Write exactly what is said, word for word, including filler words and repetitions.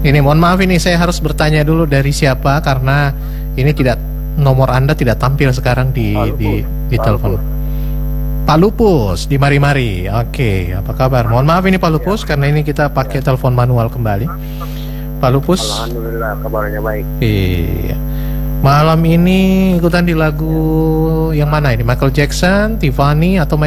Ini mohon maaf ini saya harus bertanya dulu dari siapa karena ini tidak nomor Anda tidak tampil sekarang di Pak di Lupus. di Pak telepon. Lupus. Pak Lupus di Mari-Mari. Oke, apa kabar? Mohon maaf ini Pak Lupus karena ini kita pakai telepon manual kembali. Pak Lupus. Alhamdulillah kabarnya baik. Iya. Malam ini ikutan di lagu yang mana ini? Michael Jackson, Tiffany atau